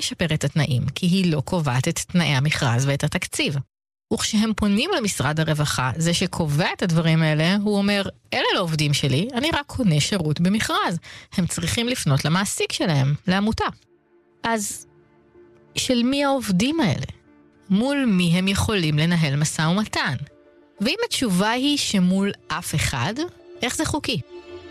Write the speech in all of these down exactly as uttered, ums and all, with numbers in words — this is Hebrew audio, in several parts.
לשפר את התנאים, כי היא לא קובעת את תנאי המכרז ואת התקציב. וכשהם פונים למשרד הרווחה, זה שקובע את הדברים האלה, הוא אומר, אלה לא עובדים שלי, אני רק קונה שירות במכרז. הם צריכים לפנות למעסיק שלהם, לעמותה. אז של מי העובדים האלה? מול מי הם יכולים לנהל משא ומתן? ואם התשובה היא שמול אף אחד, איך זה חוקי?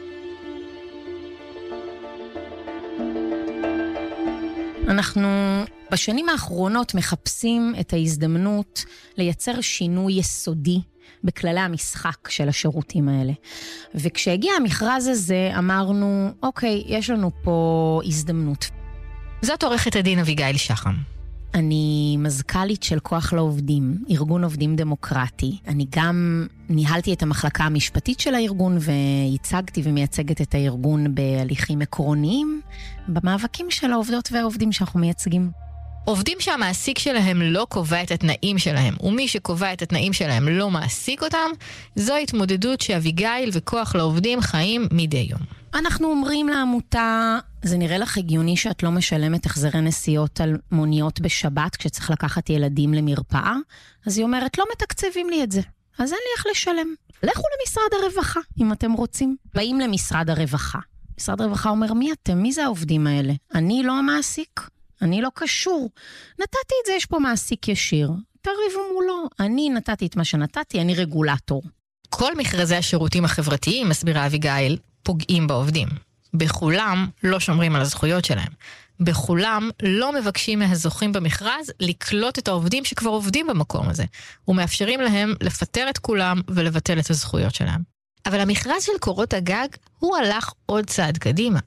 אנחנו בשנים האחרונות מחפשים את ההזדמנות לייצר שינוי יסודי בכללי המשחק של השירותים האלה. וכשהגיע המכרז הזה אמרנו, אוקיי, יש לנו פה הזדמנות. זאת עורכת הדין אביגיל שחם. אני מזכ"לית של כוח לעובדים, ארגון עובדים דמוקרטי. אני גם ניהלתי את המחלקה המשפטית של הארגון וייצגתי ומייצגת את הארגון בהליכים עקרוניים, במאבקים של העובדות והעובדים שאנחנו מייצגים. עובדים שהמעסיק שלהם לא קובע את התנאים שלהם, ומי שקובע את התנאים שלהם לא מעסיק אותם, זו התמודדות שאביגיל וכוח לעובדים חיים מדי יום. אנחנו אומרים לעמותה, זה נראה לך הגיוני שאת לא משלמת החזרי נסיעות על מוניות בשבת כשצריך לקחת ילדים למרפאה? אז היא אומרת, לא מתקצבים לי את זה. אז אין לי איך לשלם. לכו למשרד הרווחה, אם אתם רוצים. באים למשרד הרווחה. משרד הרווחה אומר, מי אתם? מי זה העובדים האלה? אני לא המעסיק. אני לא קשור. נתתי את זה, יש פה מעסיק ישיר. תריבו מולו. אני נתתי את מה שנתתי, אני רגולטור. כל מכרזי השירותים החברתיים, מסבירה אביגיל, פוגעים בעובדים. בכולם לא שומרים על הזכויות שלהם. בכולם לא מבקשים מהזוכים במכרז לקלוט את העובדים שכבר עובדים במקום הזה, ומאפשרים להם לפטר את כולם ולבטל את הזכויות שלהם. אבל המכרז של קורות הגג, הוא הלך עוד צעד קדימה.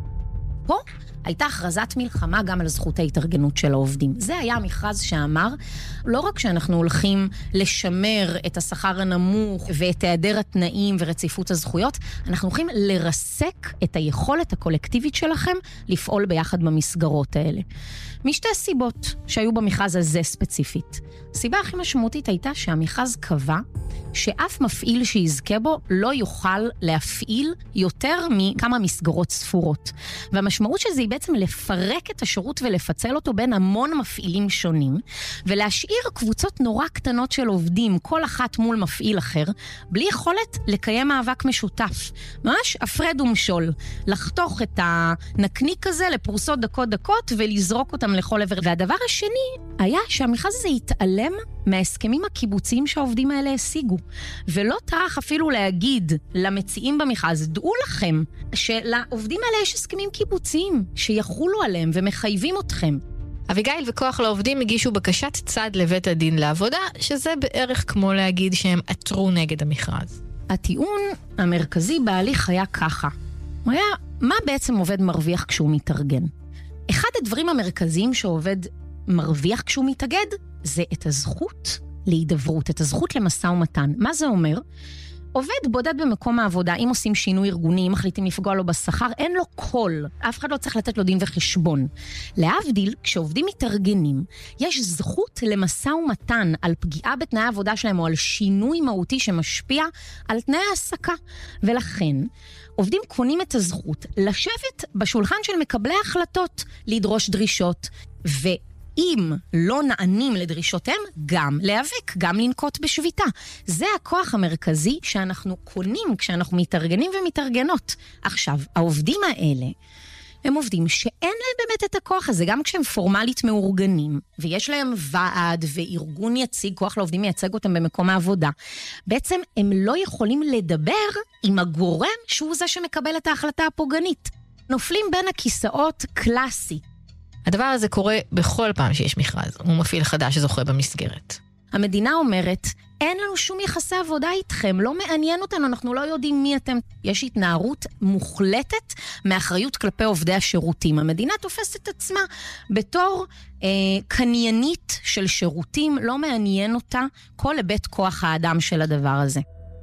פה הייתה הכרזת מלחמה גם על זכות ההתארגנות של העובדים. זה היה המכרז שאמר, לא רק שאנחנו הולכים לשמר את השכר הנמוך ואת היעדר התנאים ורציפות הזכויות, אנחנו הולכים לרסק את היכולת הקולקטיבית שלכם לפעול ביחד במסגרות האלה. משתי סיבות שהיו במכרז הזה ספציפית. הסיבה הכי משמעותית הייתה שהמכרז קבע שאף מפעיל שיזכה בו לא יוכל להפעיל יותר מכמה מסגרות ספורות. והמשמעות של זה היא בעצם לפרק את השירות ולפצל אותו בין המון מפעילים שונים, ולהשאיר קבוצות נורא קטנות של עובדים, כל אחת מול מפעיל אחר, בלי יכולת לקיים מאבק משותף. ממש הפרד ומשול. לחתוך את הנקניק הזה לפרוסות דקות דקות ולזרוק אותם לכל עבר. והדבר השני היה שהמכרז הזה יתעלם מההסכמים הקיבוציים שהעובדים האלה השיגו. ולא טרח אפילו להגיד למציעים במכרז, דעו לכם שלעובדים האלה יש הסכמים קיבוציים שיחולו עליהם ומחייבים אתכם. אביגיל וכוח לעובדים הגישו בקשת צד לבית הדין לעבודה, שזה בערך כמו להגיד שהם עתרו נגד המכרז. הטיעון המרכזי בהליך היה ככה. הוא היה, מה בעצם עובד מרוויח כשהוא מתארגן? אחד הדברים המרכזיים שעובד מרוויח כשהוא מתאגד, זה את הזכות להידברות, את הזכות למשא ומתן. מה זה אומר? עובד בודד במקום העבודה, אם עושים שינוי ארגוני, אם מחליטים לפגוע לו בשכר, אין לו קול. אף אחד לא צריך לתת לו דין וחשבון. להבדיל, כשעובדים מתארגנים, יש זכות למשא ומתן על פגיעה בתנאי העבודה שלהם, או על שינוי מהותי שמשפיע על תנאי העסקה. ולכן, עובדים קונים את הזכות לשבת בשולחן של מקבלי ההחלטות, לדרוש דרישות, ו... אם לא נענים לדרישותיהם, גם להיאבק, גם לנקוט בשביתה. זה הכוח המרכזי שאנחנו קונים כשאנחנו מתארגנים ומתארגנות. עכשיו, העובדים האלה, הם עובדים שאין להם באמת את הכוח הזה, גם כשהם פורמלית מאורגנים, ויש להם ועד וארגון יציג, כוח לעובדים מייצג אותם במקום העבודה. בעצם הם לא יכולים לדבר עם הגורם שהוא זה שמקבל את ההחלטה הפוגענית. נופלים בין הכיסאות קלאסי. הדבר הזה קורה בכל פעם שיש מכרז, הוא מפעיל חדש שזוכה במסגרת. המדינה אומרת, אין לנו שום יחסי עבודה איתכם, לא מעניין אותנו, אנחנו לא יודעים מי אתם. יש התנערות מוחלטת מאחריות כלפי עובדי השירותים. המדינה תופסת את עצמה בתור אה, קניינית של שירותים, לא מעניין אותה כל היבט כוח האדם של הדבר הזה.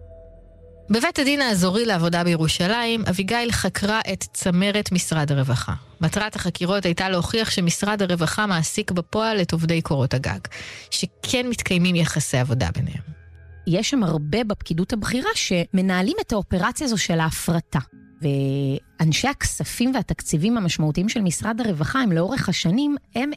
בבית הדין האזורי לעבודה בירושלים, אביגיל חקרה את צמרת משרד הרווחה. מטרת החקירות הייתה להוכיח שמשרד הרווחה מעסיק בפועל את עובדי קורות הגג, שכן מתקיימים יחסי עבודה ביניהם. יש שם הרבה בפקידות הבכירה שמנהלים את האופרציה הזו של ההפרטה. ואנשי הכספים והתקציבים המשמעותיים של משרד הרווחה, הם לאורך השנים, הם